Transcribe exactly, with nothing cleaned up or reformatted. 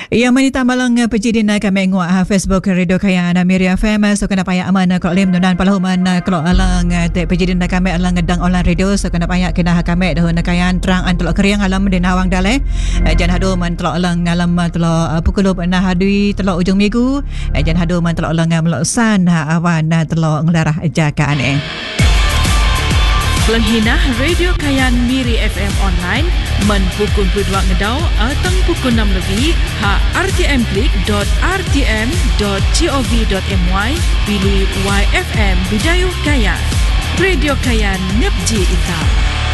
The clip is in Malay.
Yang menita malang pejidin kami ngua Facebook Radio Kaya na Miri F M so kena paya aman kalau lem nunan palahuman kalau alang te pejidin kami alang ngedang online radio so kena paya kena kami dah nakayan terang antlo keriang alam den awang dale jan hadu man telo alang alam telo pukul na hadui telo ujung minggu jan hadu man telo alang melosan awan telo ngelarah jakaan eh Langhinah Radio Kayan Miri F M online men pukul dua ngedau atang pukul enam lebih ha r t m klik dot r t m dot gov dot m y pilih Y F M Bidayuh Kayan Radio Kayan Nepji Ita.